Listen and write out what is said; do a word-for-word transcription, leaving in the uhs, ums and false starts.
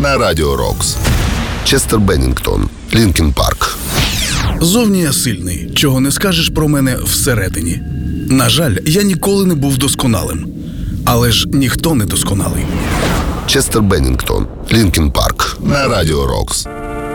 на Радіо Рокс. Честер Беннінгтон, Лінкін Парк. Зовні я сильний, чого не скажеш про мене всередині. На жаль, я ніколи не був досконалим. Але ж ніхто не досконалий. Честер Беннінгтон, Лінкін Парк на Радіо Рокс.